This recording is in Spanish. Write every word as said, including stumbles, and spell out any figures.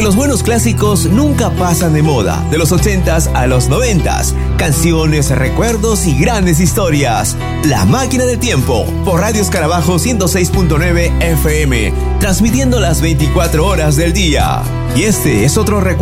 los buenos clásicos nunca pasan de moda. De los ochentas a los noventas. Canciones, recuerdos y grandes historias. La Máquina del Tiempo, por Radio Escarabajo ciento seis punto nueve F M, transmitiendo las veinticuatro horas del día. Y este es otro recuerdo